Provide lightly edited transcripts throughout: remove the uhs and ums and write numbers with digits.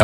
Já,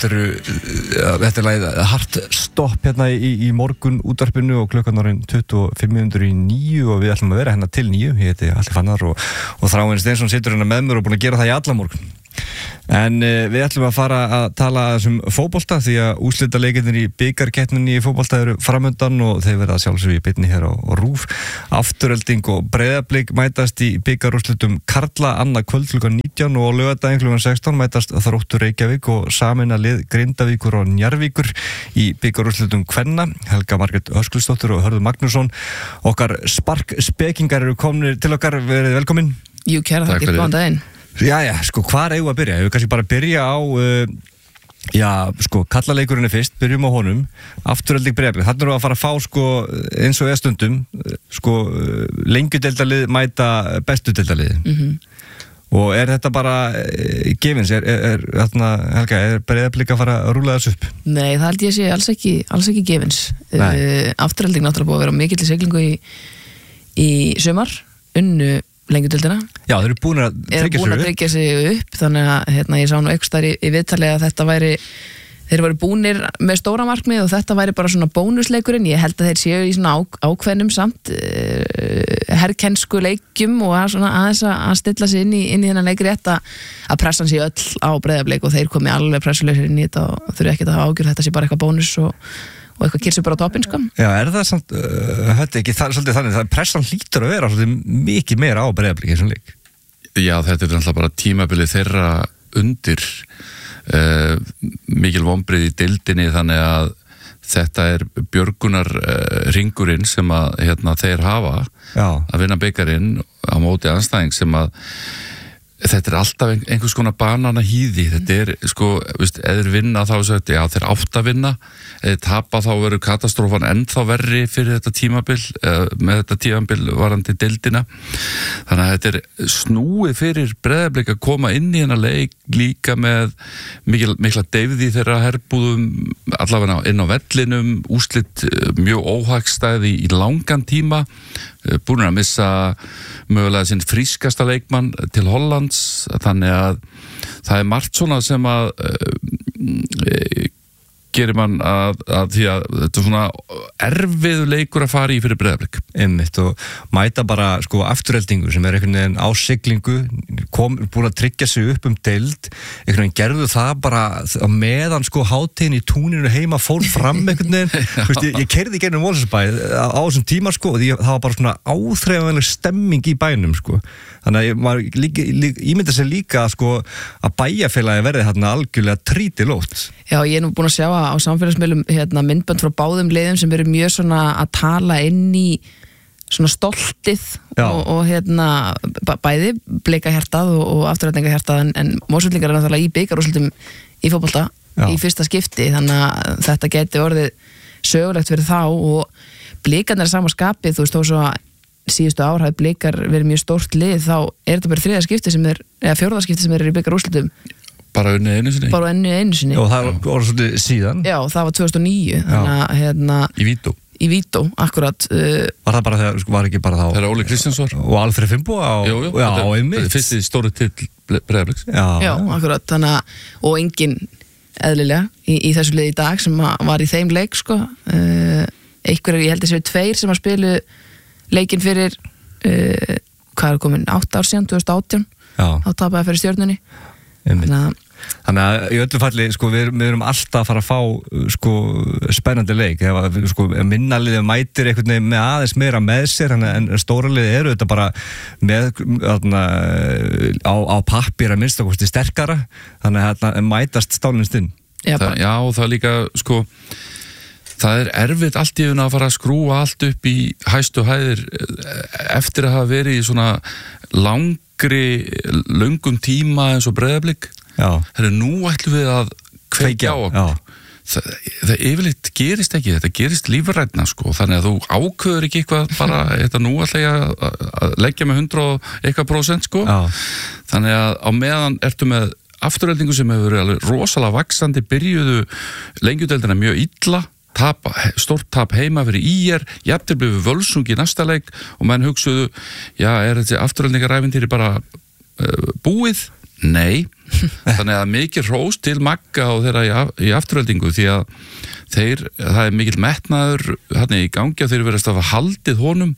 þetta lagið Hart Stopp hérna í morgun útvarpinu og klukkan orðin 25:09 og við ætlum að vera hérna til 9. Ég heiti Alli Fannar og Þráinn Steinsson situr hérna með mér og búin að gera það í alla morgun. En við ætlum að fara að tala um fótbolta því að úrslitaleikirnir í bikarkeppninni í fótbolta eru framöndan og þeir verða sjálfsögðu í beinni hér á RÚV. Afturölding og Breiðablik mætast í bikarúrslitum karla annað kvöld klukkan 19 og á laugardaginn klukkan 16 mætast Þróttur Reykjavík og sameina lið Grindavíkur og Njarðvíkur í bikarúrslitum kvenna. Helga Margrét Höskuldsdóttir og Hörður Magnússon. Okkar sparkspekingar eru komnir til okkar, verið velkomin. Jú, kæra þakkir, góðan daginn. Jæja, hvar eigum við að byrja? Ég vil kannski bara byrja á, kallaleikurinn fyrst, byrjum á honum, Afturölding Breiðablik. Þannig erum við að fara að fá, eins og stundum, lengjudeildarlið mæta bestu deildarlið. Og þetta bara gefins? Helga, Breiðablik að fara að rúla þessu upp? Nei, það held ég sé alls ekki gefins. Afturölding náttúrulega búið að vera mikill í siglingu í sumar, unnu lengjudeildina. Já, þeir eru búin að tryggja sig upp, þannig að ég sá nú einhvers þar í viðtali að þetta væri, þeir væri búnir með stóra markmið og þetta væri bara svona bónusleikurinn. Ég held að þeir séu í svona ákveðnum samt herrkennsku leikjum og aðeins að stilla sig inn í þennan leik rétt að pressan sé öll á Breiðablik og þeir komi alveg pressuleysir inn í þetta og þurfi ekkert að hafa ágjörð, þetta sé bara eitthvað bónus og eitthvað kýrsir bara á toppinn, sko. Já, það samt, þetta ekki svolítið þannig, það pressan hlýtur að vera svolítið mikið meira á Breiðablik í þessum leik. Já, þetta alltaf bara tímabilið þeirra undir mikil vonbrigði í deildinni, þannig að þetta björgunar ringurinn sem að þeir hafa að vinna bikarinn á móti andstæðing sem að þetta alltaf einhvers konar banana hýði. Þetta eða vinna þá þeir átt að vinna, eða tapa þá verður katastrófan ennþá verri fyrir þetta tímabil, með þetta tímabil varandi deildina. Þannig að þetta snúið fyrir Breiðablik að koma inn í hennar leik líka með mikla deyfði þeirra herbúðum, allavega inn á vellinum, úrslit mjög óhagstæði í langan tíma, búin að missa mögulega sinn frískasta leikmann til Hollands, þannig að það margt svona sem að gerir mann að því að þetta svona erfiðu leikur að fara í fyrir Breiðablik. Einmitt, og mæta bara Afturöldingu sem einhvern veginn á siglingu, búin að tryggja sig upp deild, einhvern veginn gerðu það bara á meðan hátíðin í túninu heima fór fram einhvern veginn. Ég keyrði í gegnum Mosfellsbæ á þessum tíma og það var bara svona áþreifanleg stemming í bænum. Þannig að maður ímynda sér líka að bæjarfélagi verði þarna algjörlega trítilótt. Já, ég nú búin að sjá á samfélagsmiðlum myndbönd frá báðum liðum sem eru mjög svona að tala inn í svona stoltið og bæði Blikahjartað og Afturöldingahjartað en Mosfellingar er náttúrulega í bikarúrslitum í fótbolta í fyrsta skipti, þannig að þetta geti orðið sögulegt fyrir þá og Blikarnir er sama skapið, þú veist, þó svo að síðustu ár hafði Blikar verið mjög stórt lið, þá er þetta bara fjórða skipti sem er í bikarúrslitum. Bara unnið einu sinni? Bara unnið einu sinni. Og það var svolítið síðan? Já, það var 2009. Þannig að Í Vító? Í Vító, akkurat. Var það bara þegar, var ekki bara þá? Þegar Óli Kristjáns var? Og Alfreð Finnboga? Jú, þetta fyrsti stóri til Breiðabliks. Já, akkurat. Þannig að, og engin eðlilega í þessu liði í dag sem var í þeim leik, einhverjir, ég held að séu 2 sem að spilu leikinn fyrir, hvað komin, 8 ár síðan, 2018. Þá tapaði fyrir Stjörnunni. Þannig að í öllu falli við erum alltaf að fara að fá spennandi leik ef minnaliðið mætir einhvern veginn með aðeins meira með sér en stóraliðið eru þetta bara með á pappír að minnstakosti sterkara, þannig að mætast stálnist inn. Já, það er líka það er erfitt allt í að fara að skrúa allt upp í hæstu hæðir eftir að hafa verið í svona löngum tíma eins og Breiðablik. Nú ætlum við að kveikja á okkur. Það yfirleitt gerist ekki, þetta gerist lífrænna þannig að þú ákveður ekki eitthvað bara, nú ætla ég að leggja með 100% þannig að á meðan ertu með Afturöldingu sem hefur verið alveg rosalega vaxandi, byrjuðu lengjudeildina mjög illa, stórt tap heima fyrir IR, jafntefli við Völsung í næsta leik og menn hugsuðu, er þessi Afturöldingarævintýri bara búið? Nei, þannig að mikið hrós til Magga og þeirra í Aftureldingu því að það er mikill metnaður hérna í gangi og þeir verðast að hafa haldið honum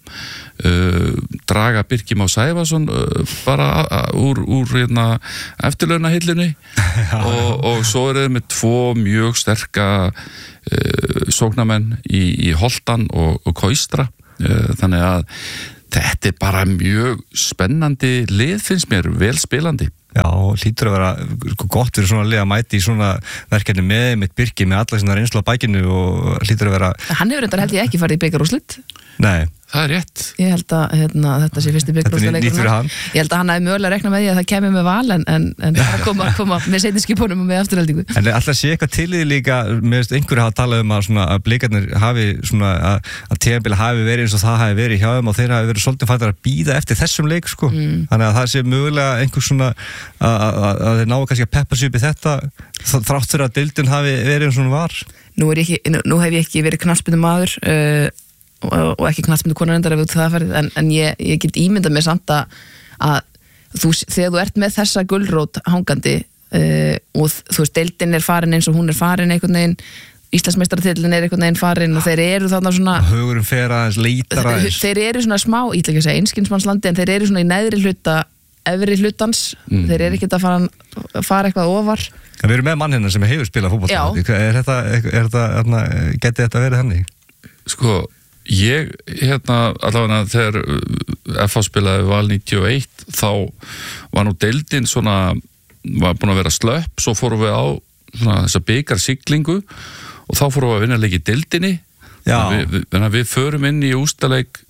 draga Birkir Má Sævarsson bara úr eftirlaunahillunni og svo þeir með 2 mjög sterka sóknarmenn í Holtan og Kaustra þannig að þetta bara mjög spennandi lið finnst mér, vel spilandi. Já, hlýtur að vera gott fyrir svona lið að mæti í svona verkefni með Birkir með alla sinna reynslu á bækinu og hlýtur að vera... Hann hefur reyndar held ég ekki farið í bikarúrslit. Nei. Það er rétt. Ég held að þetta sé fyrsti bikarúrslitaleikur. Ég held að hann hafi mögulega reiknað með því að það kemur með Val en það koma með seinni skipunum og með Aftureldingu. En alltaf sé eitthvað til í líka, með einhverju hafa talað að Blikarnir hafi svona, að tímabili hafi verið eins og það hafi verið hjá þeim og þeir hafi verið svolítið fættar að bíða eftir þessum leik, sko. Þannig að það sé mögulega einhver svona, að þeir náu kannski að peppa sig upp í þetta, þrátt fyrir að deildin hafi verið eins og hún var. Nú hef ég ekki verið knattspyrnumaður og ekki knattspyrnukonan endar ef það ferð, en ég get ímyndað mér samt að þegar þú ert með þessa gulrót hangandi og þú veist, deildin er farin eins og hún er farin einhvern veginn, Íslandsmeistaratitillin er einhvern veginn farin og þeir eru þarna svona hugurinn fer aðeins, leitar aðeins þeir eru svona smá, ég ætla ekki að segja einskilsmannslandi en þeir eru svona í neðri hluta efri hlutans, þeir eru ekkert að fara eitthvað ofar. En við erum með mann hérna sem hefur spilað fótbolta. Er þetta geti þetta verið þannig? Sko, ég allavega þegar FH spilaði Val 91 þá var nú deildin svona var búin að vera slöpp, svo fórum við á svona þessa bikarsiglingu og þá fórum við að vinna leik í deildinni. Við förum inn í úrslitaleik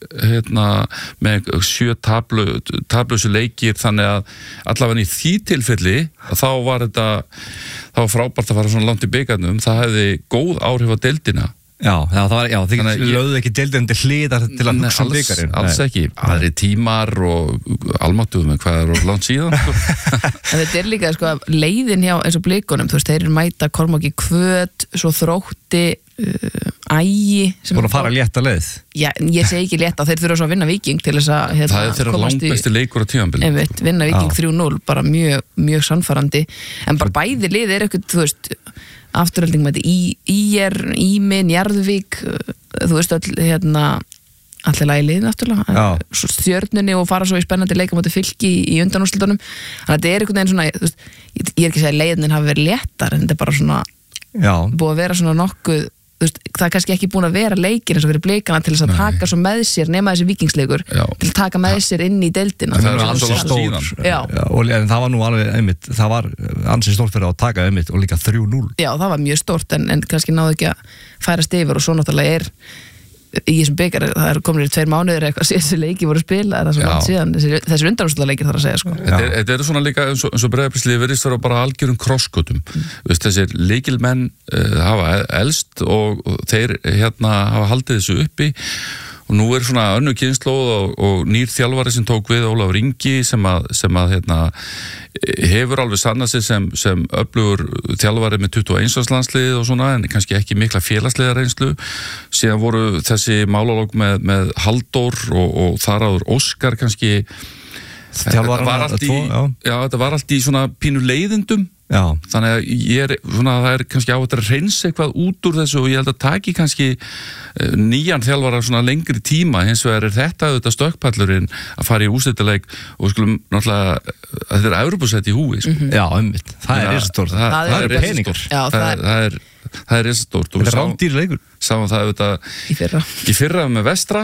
með 7 tablausu leikir þannig að allavega í því tilfelli þá var frábært að fara svona langt í bikarnum, það hefði góð áhrif á deildina. Þið lögðu ekki deildin til hliðar til að hugsa bikarinn. Alls ekki, aðri tímar og almáttuð með hvað er langt síðan. En þetta er líka leiðin hjá eins og Blikunum, þú veist, þeir eru mæta Kormáki Hvöt, svo Þrótti Ægi búin að fara létta leið. Já, ég segi ekki létta, þeir þurfa svo að vinna Víking til þess að það er þeirra langbesti leikur á tímabili. Vinna Víking 3-0, bara mjög sannfærandi, en bara bæði lið er eitthvað, þú veist, Afturelding með IR, Ími, Njarðvík, þú veist allir lagi lið náttúrulega, Stjörnunni og fara svo í spennandi leika móti Fylki í undanúrslitunum, þannig að þetta er einhvern veginn svona, þú veist, ég er ekki að segja leiðin hafi verið léttar, en þetta er bara svona búið að vera svona nokkuð, þú veist, það er kannski ekki búin að vera leikir eins og fyrir Blikana til þess að taka svo með sér nema þessi Víkingsleikur, til að taka með sér inn í deildina. Það er ansið stór en það var nú alveg einmitt, það var ansið stórt fyrir að taka einmitt og líka 3-0. Já, það var mjög stórt en kannski náðu ekki að færast yfir og svo náttúrulega er í þessum bikar, það er komin í 2 mánuðir eitthvað síðan þessi leiki voru spila, það er svo langt síðan þessi undanúrslitaleikir þarf að segja, sko. Þetta er svona líka eins og Breiðabliksliðið virðist vera bara algjörum krossgötum. Þessir lykilmenn hafa elst og þeir hafa haldið þessu uppi og nú er svona önnur kynslóð og nýr þjálfari sem tók við, Ólafur Ingi, sem að hefur alveg sannað sig sem öflugur þjálfari með 21 landsliðið og svona, en kannski ekki mikla félagsliða reynslu. Síðan voru þessi málalóg með Halldór og þar áður Óskar kannski. Þetta var allt í svona pínu leiðindum. Þannig að það er kannski á að reynsa eitthvað út úr þessu og ég held að taki kannski nýjan þjálfara svona lengri tíma, hins vegar er þetta stökkpallurinn að fara í úrslitaleik og skulum náttúrulega, þetta er Evrópusæti í húi, sko. Já, það er risastórt. Það er peningur. Það er risastórt. Þetta er rándýr leikur. Sáum það í fyrra með Vestra.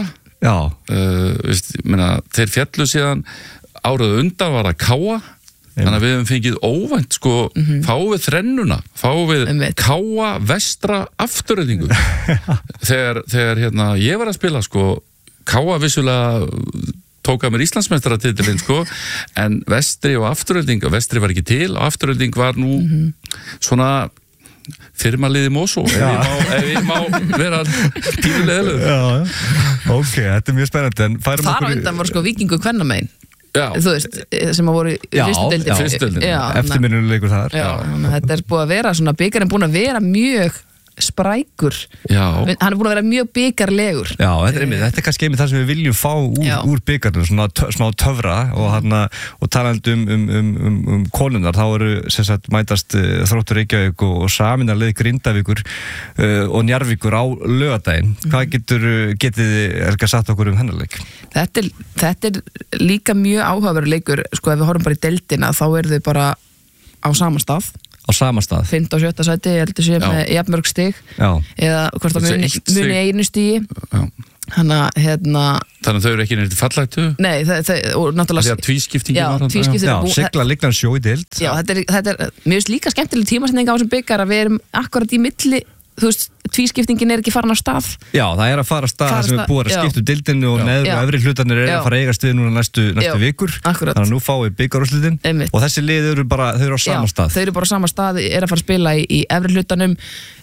Þeir fjallu síðan árið undan var að Káa. Þannig að við hefum fengið óvænt, sko, fáum við þrennuna, fáum við Káa, Vestra, Aftureldingu. Þegar ég var að spila, sko, Káa vissulega tók að mér Íslandsmeistaratitilinn, sko, en Vestri og Afturelding, Vestri var ekki til og Afturelding var nú svona firmaliði Mosó, ef ég má vera pínulegðilegur. Ok, þetta er mjög spennandi. Þar á undan var sko Víkingur Kvennamein. Þú veist, sem að voru fyrstu deildin. Eftirminnuleikur þar. Þetta er búið að vera svona, bikarinn búin að vera mjög sprækur. Já. Hann búin að vera mjög bikarlegur. Já, þetta kannski einmitt það sem við viljum fá úr bikarnum, svona smá töfra og talandi konunar, þá eru sem sagt mætast Þróttur Reykjavík og saminarlið Grindavíkur og Njarðvíkur á laugardaginn. Hvað getið ekki sagt okkur hennar leik? Þetta er líka mjög áhugaverður leikur, sko ef við horfum bara í deildina þá eru þau bara á sama stað. Á sama stað? 5. og 7. sæti, ég heldur sér með jafnmörg stig. Já. Eða hvort það muni einu stigi. Já. Þannig að þau eru ekki neitt fallættu? Nei, og náttúrulega... Það er tvískiptingi var hann. Já, sigla lignan sjó í deild. Já, þetta er mjög líka skemmtileg tímasetning á þessum byggar að við erum akkurat í milli, þú veist, tvískiptingin er ekki farin af stað. Já, það er að fara af stað sem er búið að skipta deildinu og neður og efri hlutarnir er að fara að eigast við núna næstu vikur. Akkurat. Þannig að nú fáum við byggarúrslitin og þessi lið eru á sama stað. Þau eru bara á sama stað, er að fara að spila í efri hlutanum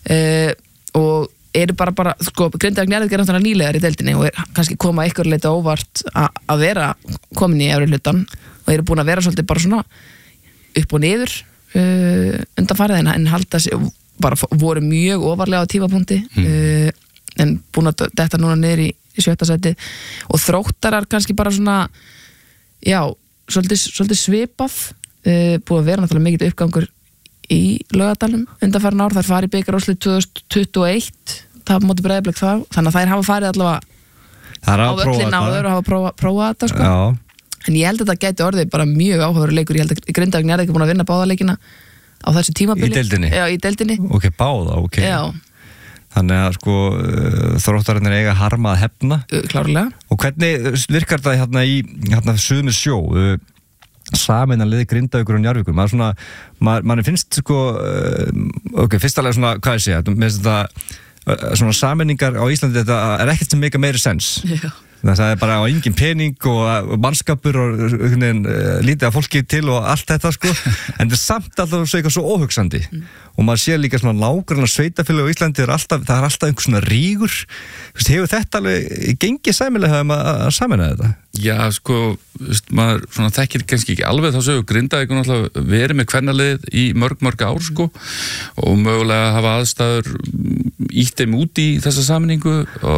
og eru bara sko, Grindavík Njarðvík er náttúrulega nýlegar í deildinni og kannski koma ykkur leita óvart að vera komin í efri hlutan og eru búin að vera svolítið bara svona upp og niður undanfarið en halda sig bara voru mjög ofarlega á tímapunkti en búin að detta núna niður í 7. sæti og Þróttarar kannski bara svona svolítið svipað búið að vera náttúrulega mikill uppgangur í Laugardalnum undanfarin ár, þær fari í bikarúrslit 2021 það móti Breiðablik þá, þannig að þær hafa farið allavega á völlin áður og hafa prófað þetta sko. En ég held að þetta gæti orðið bara mjög áhugaverður leikur, ég held að Grindavík Njarðvík er búin að vinna báðaleikina á þessu tímabili. Í deildinni? Já, í deildinni. Ok, báða, ok. Já. Þannig að sko Þróttararnir eiga harma að hefna. Klárlega. Og hvernig virkar það hérna í Suðmis sjó? Sameinanlið Grindavíkur og Njarðvíkur. Maður finnst sko, ok, fyrstalega svona, hvað ég segja, með þetta svona sameiningar á Íslandi, þetta er ekkert sem meika meiri sens. Já. Það er bara á engin pening og mannskapur og lítið af fólki til og allt þetta sko en það er samt alltaf svo eitthvað svo óhugsandi og maður sér líka svona nágrannar sveitafélög á Íslandi, það er alltaf einhver svona rígur. Hefur þetta alveg gengið sæmilega að sameina þetta? Já, sko, maður svona þekkir kannski ekki alveg þá sögur Grindavík náttúrulega verið með kvennalið í mörg ár sko og mögulega hafa aðstæður ítt þeim út í þessa sameiningu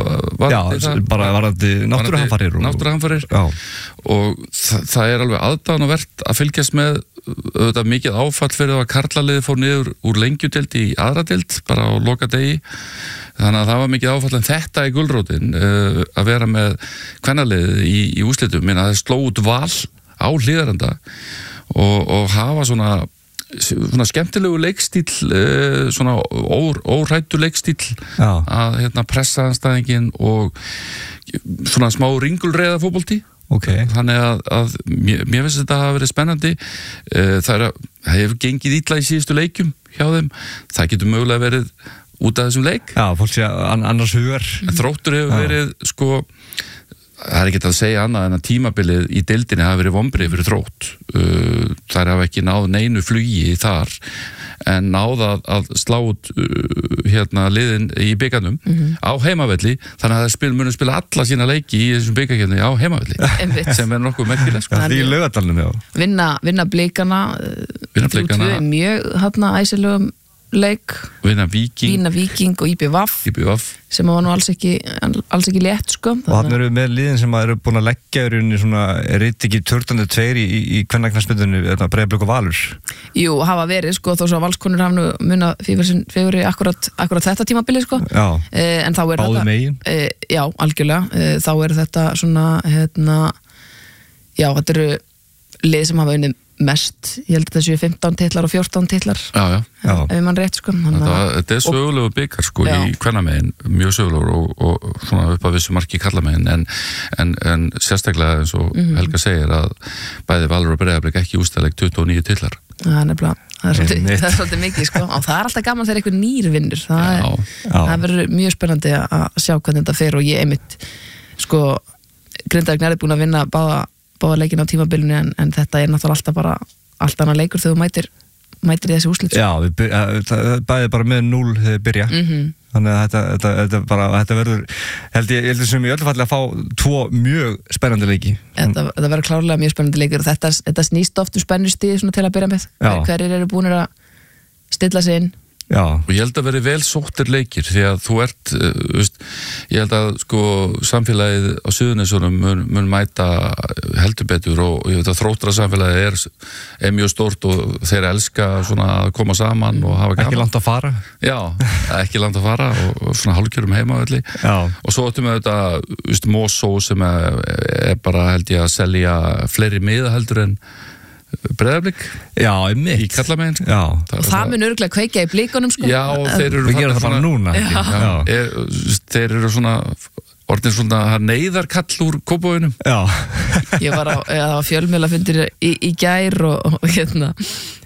bara varandi náttúruhamfarir og það er alveg aðdáunarvert að fylgjast með auðvitað mikið áfall fyrir að karlaliði fór niður úr lengjudeild í aðra deild bara á lokadegi, þannig að það var mikið áfall en þetta er gulrótin að vera með kvennaliði í úrslitum, minna það sló út Val á Hlíðarenda og hafa svona skemmtilegu leikstíl svona óhrættu leikstíl að pressa anstæðingin og svona smá ringulreiða fótbolti. Okay. Þannig að mér finnst þetta hafa verið spennandi. Það hefur gengið illa í síðustu leikjum hjá þeim, það getur mögulega verið út af þessum leik. Já, fólk sé annars hugar. Þróttur hefur verið sko, það er ekki að segja annað en að tímabilið í deildinni hafa verið vonbrigði fyrir Þrótt. Þær hafa ekki náð neinu flugi þar en náð að slá út liðin í bikarnum á heimavelli, þannig að þær munu spila alla sína leiki í þessum bikarkeppni á heimavelli sem er nokkuð merkilegt sko. Það er í Laugardalnum, já. Vinna Blikana mjög æsilegum leik, vinna Víking og IBVF sem var nú alls ekki létt sko. Og hann eru með liðin sem eru búin að leggja er þetta ekki 22 í kvennaknarsmyndunni, Breiðablik og Valur? Jú, hafa verið sko, þó svo að Valskonur hafa nú munað fjöguri akkurat þetta tímabili sko. En þá er báðu megin? Já, algjörlega, þá er þetta svona þetta eru lið sem hafa unnið mest, ég held að það séu 15 titlar og 14 titlar ef mann rétt sko. Þetta er sögulegu byggar sko í kvennamegin, mjög sögulegur og svona upp að vissu marki kallamegin en sérstaklega eins og Helga segir að bæði Valur og Breiðablik ekki ústæðleik 29 titlar. Það er nefnilega, það er svolítið mikið sko og það er alltaf gaman þegar einhver nýr vinnur, það verður mjög spennandi að sjá hvernig þetta fer og ég einmitt sko, Grindavík er búin að vinna báða leikin á tímabilinu en þetta er náttúrulega alltaf bara allt annað leikur þegar þú mætir í þessi úrslit. Já, bæði bara með 0 þegar byrja þannig að þetta verður held ég sem í öllu falli að fá 2 mjög spennandi leiki. Þetta verður klárlega mjög spennandi leikur og þetta snýst oft spennustig til að byrja með, hverjir eru búinir að stilla sig inn og ég held að veri vel sóttir leikir því að þú ert, ég held að sko samfélagið á Suðurnesunum mun mæta heldur betur og ég veit að Þróttra samfélagið er mjög stórt og þeir elska svona að koma saman og hafa gaman. Ekki langt að fara. Já, ekki langt að fara og svona hálfkjörum heimavelli. Og svo ættum við þetta Mosó sem er bara held ég að selja fleiri miða heldur en Breiðablik í Kallamegin sko. Og það mun örugglega kveikja í blikunum sko. Já, þeir eru við gerum það bara núna þeir eru svona orðin svona neyðarkall úr Kópavoginum. Ég var á fjölmiðlafundir í gær og